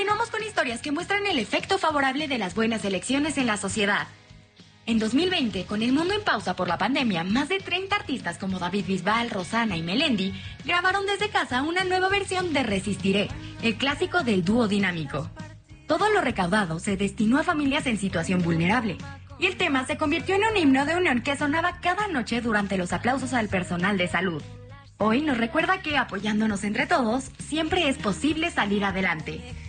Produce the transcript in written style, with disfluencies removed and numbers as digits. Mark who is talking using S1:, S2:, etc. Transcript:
S1: Continuamos con historias que muestran el efecto favorable de las buenas elecciones en la sociedad. En 2020, con el mundo en pausa por la pandemia, más de 30 artistas como David Bisbal, Rosana y Melendi grabaron desde casa una nueva versión de Resistiré, el clásico del dúo dinámico. Todo lo recaudado se destinó a familias en situación vulnerable, y el tema se convirtió en un himno de unión que sonaba cada noche durante los aplausos al personal de salud. Hoy nos recuerda que apoyándonos entre todos, siempre es posible salir adelante.